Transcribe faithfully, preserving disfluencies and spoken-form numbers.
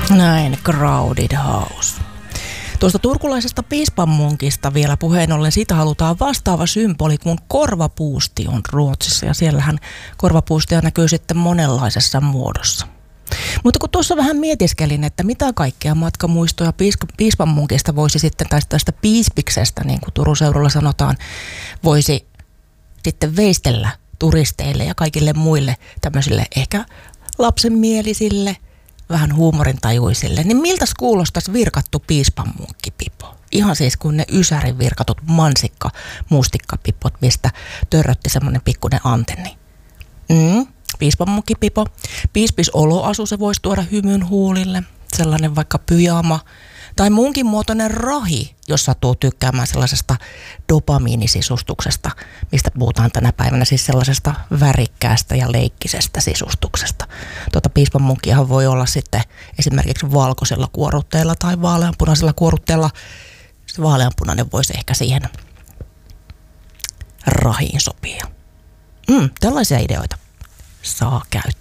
Näin, Crowded House. Tuosta turkulaisesta piispanmunkista vielä puheen ollen, siitä halutaan vastaava symboli, kun korvapuusti on Ruotsissa, ja siellähän korvapuustia näkyy sitten monenlaisessa muodossa. Mutta kun tuossa vähän mietiskelin, että mitä kaikkea matkamuistoja piispanmunkista voisi sitten, tai tästä piispiksestä, niin kuin Turun seudulla sanotaan, voisi sitten veistellä turisteille ja kaikille muille tämmöisille ehkä lapsenmielisille, vähän huumorintajuisille, niin miltäs kuulostaisi virkattu piispanmunkkipipo? Ihan siis kuin ne Ysärin virkatut mansikka mustikkapipot, mistä törrötti semmoinen pikkuinen antenni. Mm, piispanmunkkipipo. Piispis oloasu, se voisi tuoda hymyn huulille. Sellainen vaikka pyjama. Tai munkin muotoinen rahi, jos sattuu tykkäämään sellaisesta dopamiinisisustuksesta, mistä puhutaan tänä päivänä, siis sellaisesta värikkäästä ja leikkisestä sisustuksesta. Tuota piispanmunkkiahan voi olla sitten esimerkiksi valkoisella kuorutteella tai vaaleanpunaisella kuorutteella. Se vaaleanpunainen voisi ehkä siihen rahiin sopia. Mm, tällaisia ideoita saa käyttää.